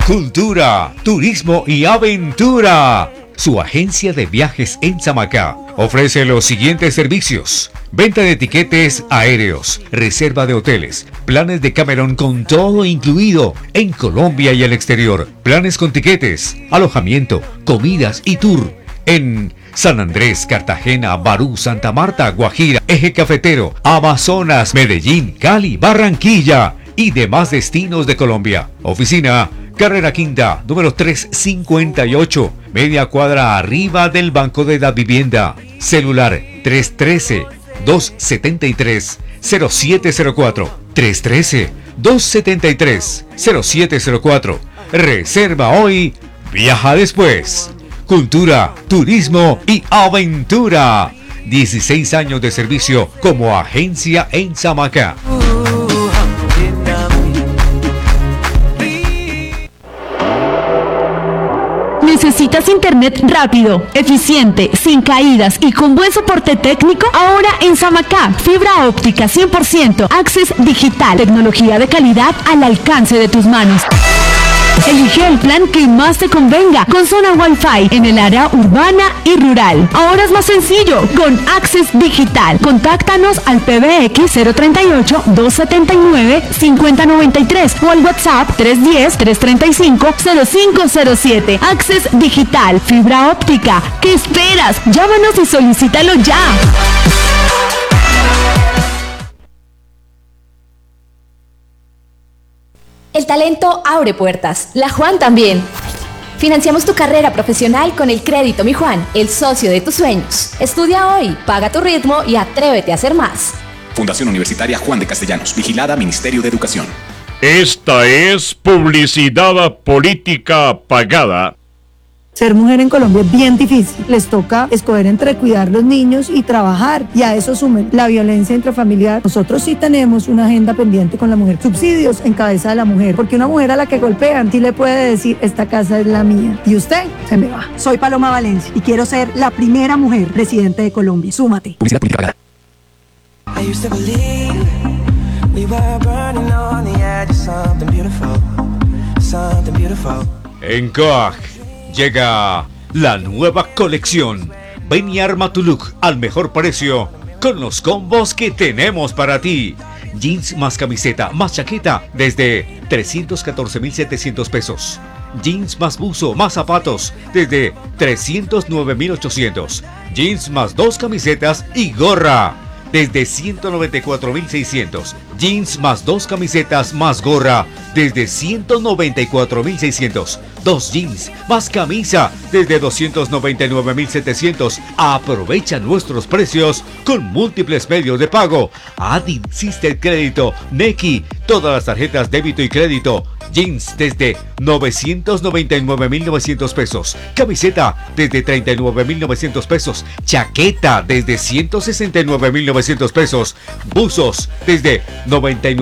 Cultura, turismo y aventura. Su agencia de viajes en Samacá ofrece los siguientes servicios: venta de tiquetes aéreos, reserva de hoteles, planes de Cameron con todo incluido en Colombia y el exterior, planes con tiquetes, alojamiento, comidas y tour en San Andrés, Cartagena, Barú, Santa Marta, Guajira, Eje Cafetero, Amazonas, Medellín, Cali, Barranquilla y demás destinos de Colombia. Oficina Carrera Quinta, número 358, media cuadra arriba del Banco de la Vivienda. Celular 313-273-0704. 313-273-0704. Reserva hoy, viaja después. Cultura, turismo y aventura. 16 años de servicio como agencia en Samacá. ¿Necesitas internet rápido, eficiente, sin caídas y con buen soporte técnico? Ahora en Samacá, fibra óptica 100%, Access Digital, tecnología de calidad al alcance de tus manos. Elige el plan que más te convenga, con zona Wi-Fi en el área urbana y rural. Ahora es más sencillo, con Access Digital. Contáctanos al PBX 038-279-5093 o al WhatsApp 310-335-0507. Access Digital, fibra óptica. ¿Qué esperas? Llámanos y solicítalo ya. El talento abre puertas, la Juan también. Financiamos tu carrera profesional con el crédito Mi Juan, el socio de tus sueños. Estudia hoy, paga tu ritmo y atrévete a hacer más. Fundación Universitaria Juan de Castellanos, vigilada Ministerio de Educación. Esta es publicidad política pagada. Ser mujer en Colombia es bien difícil. Les toca escoger entre cuidar los niños y trabajar. Y a eso sumen la violencia intrafamiliar. Nosotros sí tenemos una agenda pendiente con la mujer. Subsidios en cabeza de la mujer. Porque una mujer a la que golpean sí le puede decir, esta casa es la mía. Y usted se me va. Soy Paloma Valencia y quiero ser la primera mujer presidente de Colombia. Súmate. Publicidad política pagada. En COAG llega la nueva colección. Ven y arma tu look al mejor precio con los combos que tenemos para ti. Jeans más camiseta más chaqueta desde 314,700 pesos. Jeans más buzo más zapatos desde 309,800. Jeans más 2 camisetas y gorra desde 194,600. Jeans más 2 camisetas más gorra desde 194,600. 2 jeans más camisa desde 299,700. Aprovecha nuestros precios con múltiples medios de pago. Adin, Sister Crédito, Nequi, todas las tarjetas débito y crédito. Jeans desde 999,900 pesos. Camiseta desde 39,900 pesos. Chaqueta desde 169,900 pesos. Buzos desde 99